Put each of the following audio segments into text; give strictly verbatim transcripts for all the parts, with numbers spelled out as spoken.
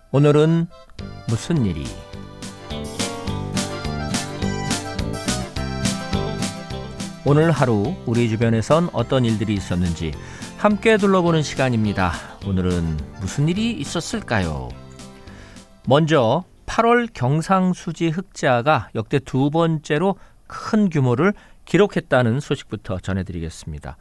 오늘은 무슨 일이? 오늘 하루 우리 주변에선 어떤 일들이 있었는지 함께 둘러보는 시간입니다. 오늘은 무슨 일이 있었을까요? 먼저 팔월 경상수지 흑자가 역대 두 번째로 큰 규모를 기록했다는 소식부터 전해드리겠습니다.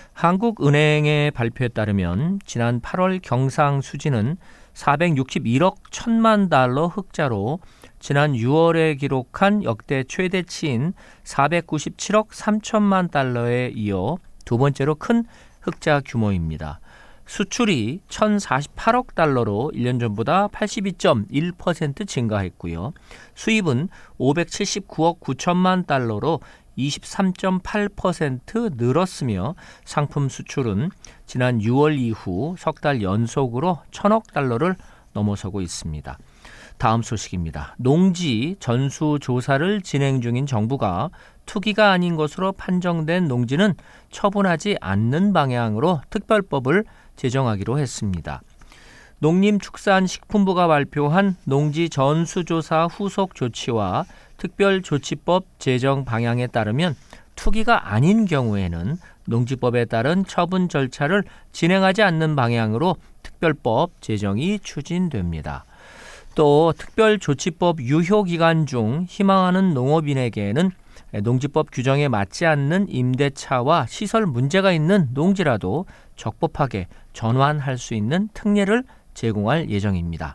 한국은행의 발표에 따르면 지난 팔월 경상수지는 사백육십일억 천만 달러 흑자로 지난 유월에 기록한 역대 최대치인 사백구십칠억 삼천만 달러에 이어 두 번째로 큰 흑자 규모입니다. 수출이 천사십팔억 달러로 일 년 전보다 팔십이 점 일 퍼센트 증가했고요. 수입은 오백칠십구억 구천만 달러로 이십삼 점 팔 퍼센트 늘었으며 상품 수출은 지난 유월 이후 석 달 연속으로 천억 달러를 넘어서고 있습니다. 다음 소식입니다. 농지 전수조사를 진행 중인 정부가 투기가 아닌 것으로 판정된 농지는 처분하지 않는 방향으로 특별법을 제정하기로 했습니다. 농림축산식품부가 발표한 농지 전수조사 후속 조치와 특별조치법 제정 방향에 따르면 투기가 아닌 경우에는 농지법에 따른 처분 절차를 진행하지 않는 방향으로 특별법 제정이 추진됩니다. 또 특별조치법 유효기간 중 희망하는 농업인에게는 농지법 규정에 맞지 않는 임대차와 시설 문제가 있는 농지라도 적법하게 전환할 수 있는 특례를 제공할 예정입니다.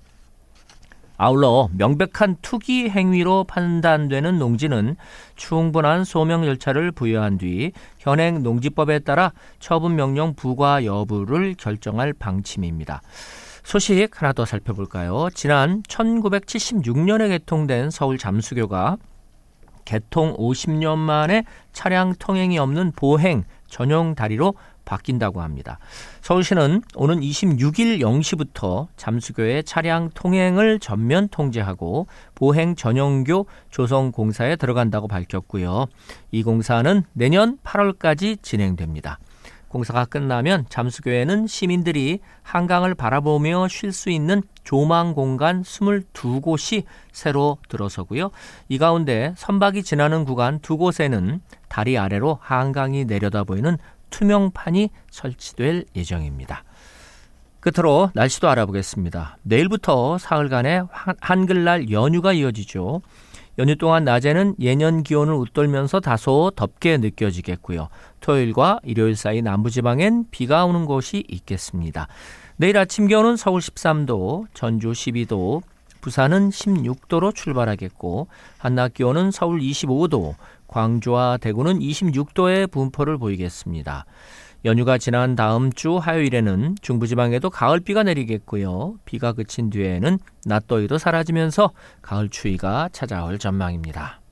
아울러 명백한 투기 행위로 판단되는 농지는 충분한 소명 절차를 부여한 뒤 현행 농지법에 따라 처분 명령 부과 여부를 결정할 방침입니다. 소식 하나 더 살펴볼까요? 지난 천구백칠십육 년에 개통된 서울 잠수교가 개통 오십 년 만에 차량 통행이 없는 보행 전용 다리로 바뀐다고 합니다. 서울시는 오는 이십육 일 영 시부터 잠수교의 차량 통행을 전면 통제하고 보행 전용교 조성 공사에 들어간다고 밝혔고요. 이 공사는 내년 팔월까지 진행됩니다. 공사가 끝나면 잠수교에는 시민들이 한강을 바라보며 쉴 수 있는 조망 공간 이십이 곳이 새로 들어서고요. 이 가운데 선박이 지나는 구간 두 곳에는 다리 아래로 한강이 내려다 보이는 투명판이 설치될 예정입니다. 끝으로 날씨도 알아보겠습니다. 내일부터 사흘간의 한글날 연휴가 이어지죠. 연휴 동안 낮에는 예년 기온을 웃돌면서 다소 덥게 느껴지겠고요. 토요일과 일요일 사이 남부지방엔 비가 오는 곳이 있겠습니다. 내일 아침 기온은 서울 십삼 도, 전주 십이 도, 부산은 십육 도로 출발하겠고 한낮 기온은 서울 이십오 도, 광주와 대구는 이십육 도의 분포를 보이겠습니다. 연휴가 지난 다음 주 화요일에는 중부지방에도 가을비가 내리겠고요. 비가 그친 뒤에는 낮더위도 사라지면서 가을 추위가 찾아올 전망입니다.